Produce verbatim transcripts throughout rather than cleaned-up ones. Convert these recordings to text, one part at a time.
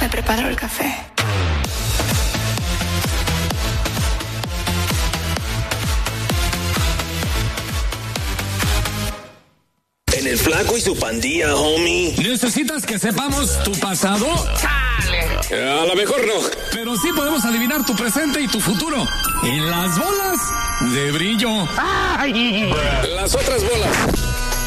Me preparo el café. En el Flaco y su Pandilla, homie. ¿Necesitas que sepamos tu pasado? ¡Chale! A lo mejor no. Pero sí podemos adivinar tu presente y tu futuro. En las bolas de brillo. ¡Ay! Las otras bolas.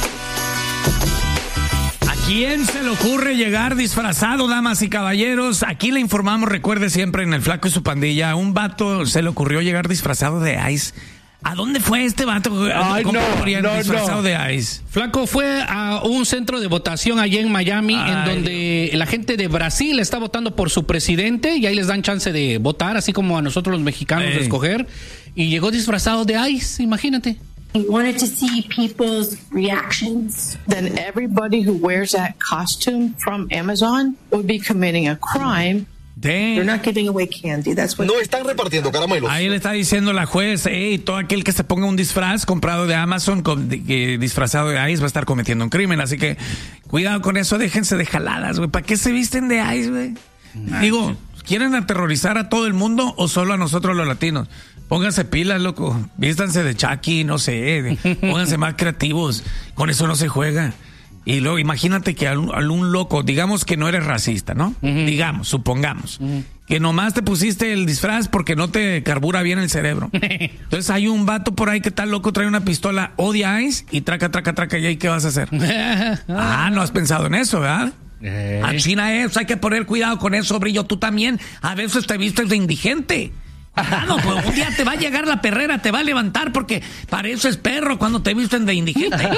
¿A quién se le ocurre llegar disfrazado, damas y caballeros? Aquí le informamos, recuerde siempre, en el Flaco y su Pandilla, a un vato se le ocurrió llegar disfrazado de Ice. ¿A dónde fue este vato? Ay, ¿Cómo no, no, disfrazado no. de Ice? Flaco fue a un centro de votación allá en Miami, Ay, en donde la gente de Brasil está votando por su presidente y ahí les dan chance de votar, así como a nosotros los mexicanos Ey. de escoger. Y llegó disfrazado de Ice, imagínate. He wanted to see people's reactions. Then everybody who wears that costume from Amazon would be committing a crime. Damn. They're not giving away candy. That's what. No están repartiendo caramelos. Ahí le está diciendo la juez, hey, todo aquel que se ponga un disfraz comprado de Amazon, con, de, que disfrazado de Ice, va a estar cometiendo un crimen. Así que cuidado con eso, déjense de jaladas, güey. ¿Para qué se visten de Ice, güey? Digo, ¿quieren aterrorizar a todo el mundo o solo a nosotros los latinos? Pónganse pilas, loco. Vístanse de Chucky, no sé. De, pónganse más creativos. Con eso no se juega. Y luego imagínate que algún, algún loco, digamos que no eres racista, ¿no? Uh-huh. Digamos, supongamos. Uh-huh. Que nomás te pusiste el disfraz porque no te carbura bien el cerebro. Entonces hay un vato por ahí que está loco, trae una pistola, odia Ice y traca, traca, traca. ¿Y ahí qué vas a hacer? Ah, no has pensado en eso, ¿verdad? Eh. A China es, hay que poner cuidado con eso, Brillo. Tú también a veces te vistes de indigente. Claro, pues un día te va a llegar la perrera, te va a levantar porque pareces perro cuando te visten de indigente.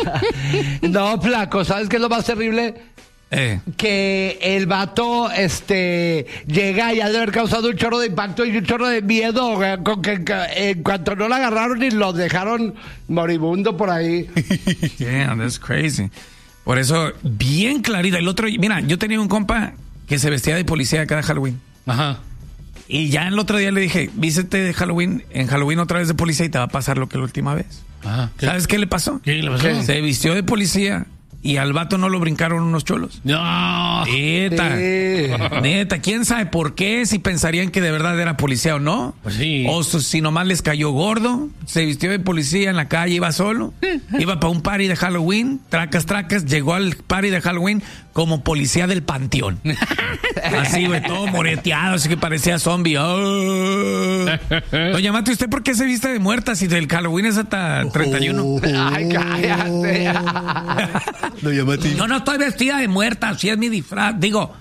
No, Flaco, ¿sabes qué es lo más terrible? Eh. Que el vato este, llega y ha de haber causado un chorro de impacto y un chorro de miedo, con que, que en cuanto no lo agarraron y lo dejaron moribundo por ahí. Yeah, that's crazy. Por eso, bien clarita. El otro, mira, yo tenía un compa que se vestía de policía cada Halloween. Ajá. Y ya el otro día le dije, vístete de Halloween, en Halloween otra vez de policía y te va a pasar lo que la última vez. Ajá, ¿qué? ¿Sabes qué le pasó? ¿Qué le pasó? ¿Qué? Se vistió de policía y al vato no lo brincaron unos cholos. No. Neta. Sí. Neta. ¿Quién sabe por qué? Si pensarían que de verdad era policía o no. Pues sí. O si nomás les cayó gordo. Se vistió de policía en la calle, iba solo. Iba para un party de Halloween. Tracas, tracas. Llegó al party de Halloween como policía del panteón. Así, güey, todo moreteado, así que parecía zombie. Oh. Doña Mati, ¿usted por qué se viste de muerta si del Halloween es hasta treinta y uno? Ay, cállate. Doña Mati. Yo no estoy vestida de muerta, así es mi disfraz. Digo,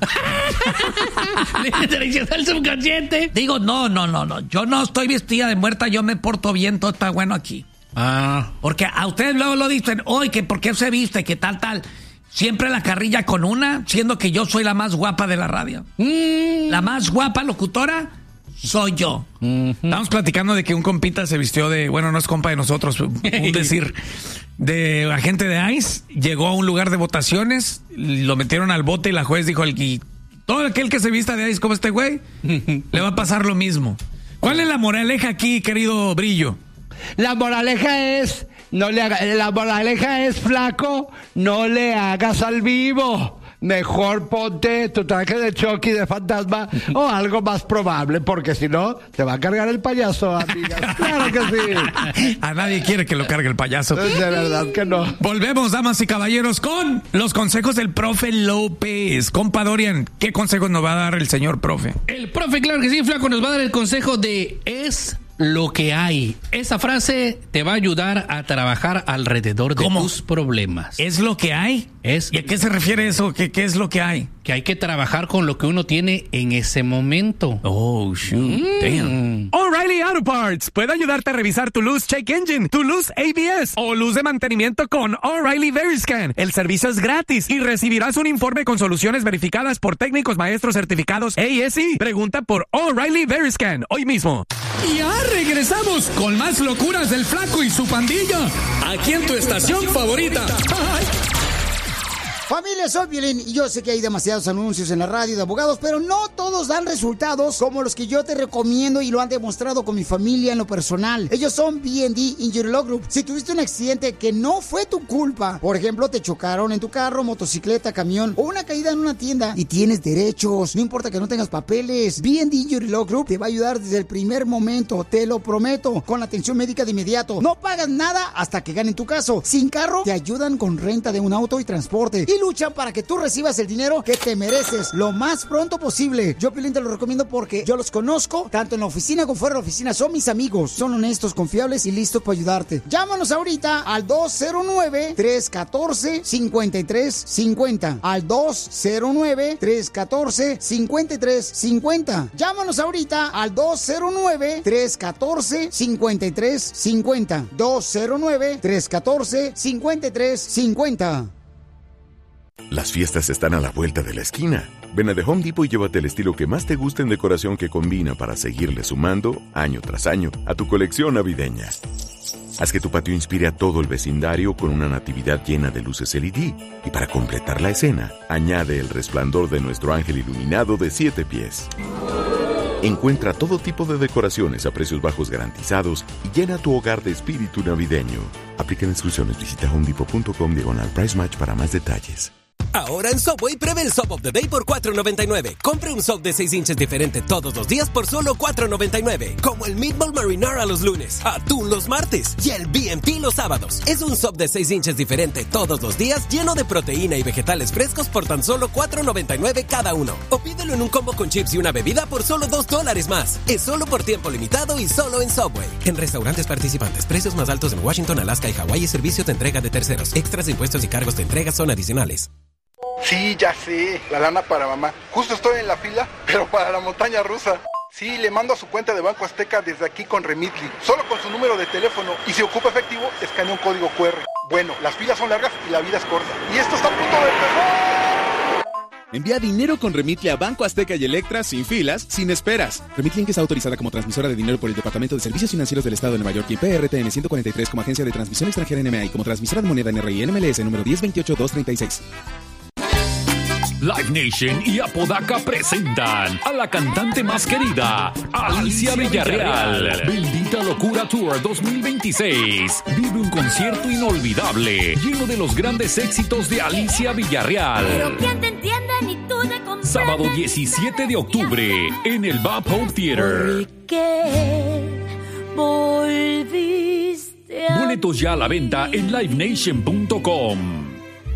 el subconsciente. digo, no, no, no, no. Yo no estoy vestida de muerta, yo me porto bien, todo está bueno aquí. Ah. Porque a ustedes luego lo dicen, oye, que por qué se viste, que tal, tal. Siempre la carrilla con una, siendo que yo soy la más guapa de la radio. Mm. La más guapa locutora soy yo. Mm-hmm. Estamos platicando de que un compita se vistió de, bueno, no es compa de nosotros, un decir, de agente de Ice. Llegó a un lugar de votaciones, lo metieron al bote y la juez dijo, y todo aquel que se vista de Ice como este güey, le va a pasar lo mismo. ¿Cuál es la moraleja aquí, querido Brillo? La moraleja es, no le haga, la moraleja es, Flaco, no le hagas al vivo. Mejor ponte tu traje de Chucky, de fantasma, o algo más probable, porque si no, te va a cargar el payaso, amiga. Claro que sí. A nadie quiere que lo cargue el payaso. De verdad que no. Volvemos, damas y caballeros, con los consejos del profe López. Compa Dorian, ¿qué consejos nos va a dar el señor profe? El profe, claro que sí, Flaco, nos va a dar el consejo de es lo que hay. Esa frase te va a ayudar a trabajar alrededor de ¿Cómo? tus problemas. ¿Es lo que hay? Es ¿Y a qué se refiere eso? ¿Qué, qué es lo que hay? Que hay que trabajar con lo que uno tiene en ese momento. Oh, shoot. Mm. Damn. O'Reilly Auto Parts puede ayudarte a revisar tu luz check engine, tu luz A B S o luz de mantenimiento con O'Reilly Veriscan. El servicio es gratis y recibirás un informe con soluciones verificadas por técnicos maestros certificados A S E. Pregunta por O'Reilly Veriscan hoy mismo. Ya regresamos con más locuras del Flaco y su pandilla. Aquí en tu estación favorita. Ay. Familia, soy Piolín y yo sé que hay demasiados anuncios en la radio de abogados, pero no todos dan resultados como los que yo te recomiendo y lo han demostrado con mi familia en lo personal. Ellos son B and D Injury Law Group. Si tuviste un accidente que no fue tu culpa, por ejemplo, te chocaron en tu carro, motocicleta, camión o una caída en una tienda y tienes derechos, no importa que no tengas papeles, B and D Injury Law Group te va a ayudar desde el primer momento, te lo prometo, con atención médica de inmediato. No pagas nada hasta que ganen tu caso. Sin carro, te ayudan con renta de un auto y transporte. Y luchan para que tú recibas el dinero que te mereces lo más pronto posible. Yo, Piolín, te lo recomiendo porque yo los conozco, tanto en la oficina como fuera de la oficina. Son mis amigos, son honestos, confiables y listos para ayudarte. Llámanos ahorita al dos cero nueve, tres uno cuatro, cinco tres cinco cero. Al dos cero nueve, tres uno cuatro, cinco tres cinco cero. Llámanos ahorita al dos cero nueve, tres uno cuatro, cinco tres cinco cero. dos cero nueve, tres uno cuatro, cinco tres cinco cero. Las fiestas están a la vuelta de la esquina. Ven a The Home Depot y llévate el estilo que más te guste en decoración que combina para seguirle sumando, año tras año, a tu colección navideña. Haz que tu patio inspire a todo el vecindario con una natividad llena de luces L E D. Y para completar la escena, añade el resplandor de nuestro ángel iluminado de siete pies. Encuentra todo tipo de decoraciones a precios bajos garantizados y llena tu hogar de espíritu navideño. Aplican instrucciones. Visita homedepot.com diagonal price match para más detalles. Ahora en Subway, pruebe el Sub of the Day por cuatro noventa y nueve. Compre un sub de seis inches diferente todos los días por solo cuatro noventa y nueve. Como el Meatball Marinara los lunes, atún los martes y el B and P los sábados. Es un sub de seis inches diferente todos los días, lleno de proteína y vegetales frescos por tan solo cuatro noventa y nueve cada uno. O pídelo en un combo con chips y una bebida por solo dos dólares más. Es solo por tiempo limitado y solo en Subway. En restaurantes participantes, precios más altos en Washington, Alaska y Hawái y servicio de entrega de terceros. Extras, impuestos y cargos de entrega son adicionales. Sí, ya sé, la lana para mamá. Justo estoy en la fila, pero para la montaña rusa. Sí, le mando a su cuenta de Banco Azteca desde aquí con Remitly, solo con su número de teléfono. Y si ocupa efectivo, escanea un código cu erre. Bueno, las filas son largas y la vida es corta. Y esto está a punto de empezar. Envía dinero con Remitly a Banco Azteca y Electra sin filas, sin esperas. Remitly Inc está autorizada como transmisora de dinero por el Departamento de Servicios Financieros del Estado de Nueva York y P R T N ciento cuarenta y tres como agencia de transmisión extranjera N M A y como transmisora de moneda N R I N M L S número diez veintiocho dos treinta y seis. Live Nation y Apodaca presentan a la cantante más querida, Alicia Villarreal. Bendita Locura Tour dos mil veintiséis. Vive un concierto inolvidable, lleno de los grandes éxitos de Alicia Villarreal. Pero ¿quién te entiende ni tú te comprendes? Sábado diecisiete de octubre en el Bob Hope Theater. ¿Por qué volviste a... Boletos ya a la venta en live nation punto com.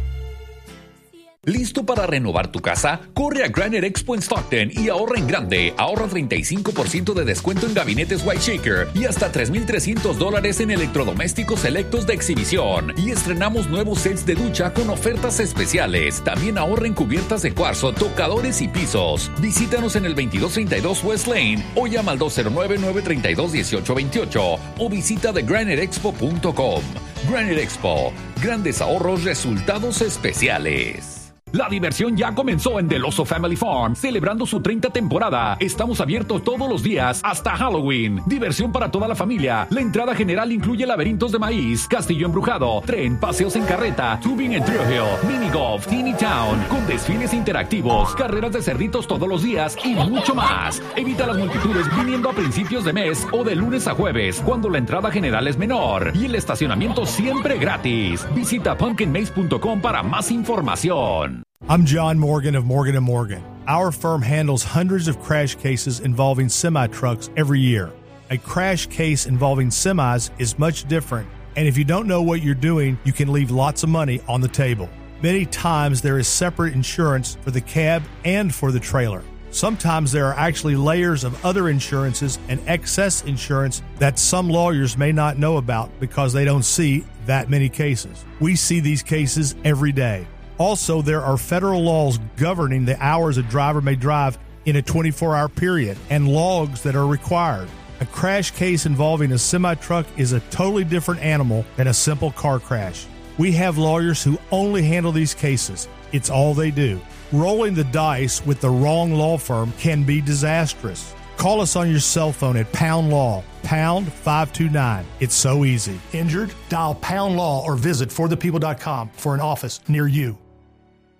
¿Listo para renovar tu casa? Corre a Granite Expo en Stockton y ahorra en grande. Ahorra treinta y cinco por ciento de descuento en gabinetes White Shaker y hasta tres mil trescientos dólares en electrodomésticos selectos de exhibición. Y estrenamos nuevos sets de ducha con ofertas especiales. También ahorra en cubiertas de cuarzo, tocadores y pisos. Visítanos en el veintidós treinta y dos West Lane o llama al dos cero nueve, nueve tres dos, uno ocho dos ocho o visita the granite expo punto com. Granite Expo. Grandes ahorros, resultados especiales. La diversión ya comenzó en Del Oso Family Farm, celebrando su treinta temporada. Estamos abiertos todos los días hasta Halloween. Diversión para toda la familia. La entrada general incluye laberintos de maíz, castillo embrujado, tren, paseos en carreta, tubing en Thrill Hill, mini golf, Teeny Town, con desfiles interactivos, carreras de cerditos todos los días y mucho más. Evita las multitudes viniendo a principios de mes o de lunes a jueves, cuando la entrada general es menor y el estacionamiento siempre gratis. Visita pumpkin maze punto com para más información. I'm John Morgan of Morgan and Morgan. Our firm handles hundreds of crash cases involving semi-trucks every year. A crash case involving semis is much different, and if you don't know what you're doing, you can leave lots of money on the table. Many times there is separate insurance for the cab and for the trailer. Sometimes there are actually layers of other insurances and excess insurance that some lawyers may not know about because they don't see that many cases. We see these cases every day. Also, there are federal laws governing the hours a driver may drive in a twenty-four hour period and logs that are required. A crash case involving a semi-truck is a totally different animal than a simple car crash. We have lawyers who only handle these cases. It's all they do. Rolling the dice with the wrong law firm can be disastrous. Call us on your cell phone at Pound Law, pound five two nine. It's so easy. Injured? Dial Pound Law or visit for the people dot com for an office near you.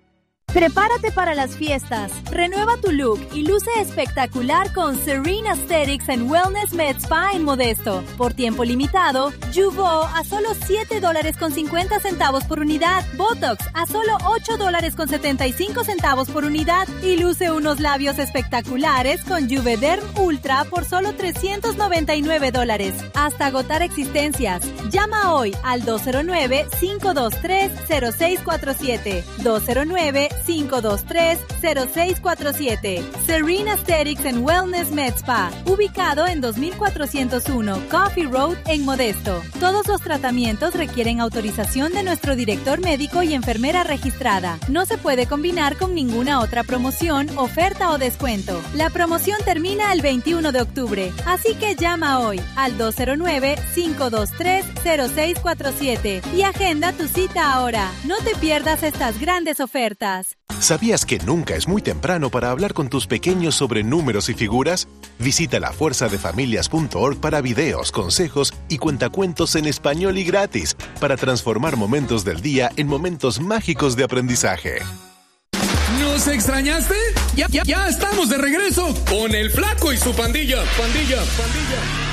Prepárate para las fiestas, renueva tu look y luce espectacular con Serene Aesthetics and Wellness Med Spa en Modesto. Por tiempo limitado, Jeuveau a solo siete dólares con cincuenta centavos por unidad, Botox a solo ocho dólares con setenta y cinco centavos por unidad y luce unos labios espectaculares con Juvederm Ultra por solo trescientos noventa y nueve dólares. Hasta agotar existencias. Llama hoy al dos cero nueve, cinco dos tres, cero seis cuatro siete. dos cero nueve, cinco dos tres, cero seis cuatro siete. Serene Aesthetics and Wellness Med Spa, ubicado en dos mil cuatrocientos uno Coffee Road en Modesto. Todos los tratamientos requieren autorización de nuestro director médico y enfermera registrada. No se puede combinar con ninguna otra promoción, oferta o descuento. La promoción termina el veintiuno de octubre, así que llama hoy al dos cero nueve, cinco dos tres, cero seis cuatro siete y agenda tu cita ahora. No te pierdas estas grandes ofertas. ¿Sabías que nunca es muy temprano para hablar con tus pequeños sobre números y figuras? Visita la fuerza de familias punto org para videos, consejos y cuentacuentos en español y gratis para transformar momentos del día en momentos mágicos de aprendizaje. ¿Nos extrañaste? Ya, ya, ya estamos de regreso con el Flaco y su pandilla, pandilla, pandilla.